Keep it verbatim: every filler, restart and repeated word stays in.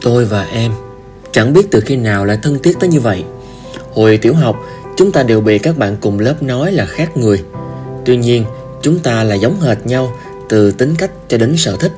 Tôi và em chẳng biết từ khi nào lại thân thiết tới như vậy. Hồi tiểu học, chúng ta đều bị các bạn cùng lớp nói là khác người. Tuy nhiên, chúng ta là giống hệt nhau từ tính cách cho đến sở thích.